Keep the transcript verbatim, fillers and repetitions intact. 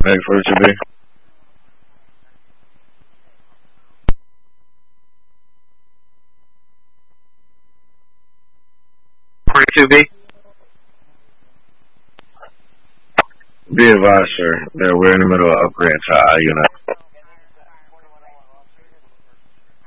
Hey, forty-two B. forty-two B. Be advised, sir, that we're in the middle of upgrade to our unit.